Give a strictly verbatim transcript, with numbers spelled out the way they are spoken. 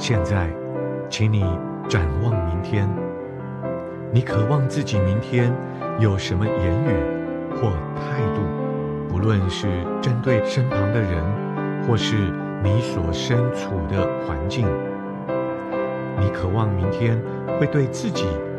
现在，请你展望明天。你渴望自己明天有什么言语或态度，不论是针对身旁的人，或是你所身处的环境。你渴望明天会对自己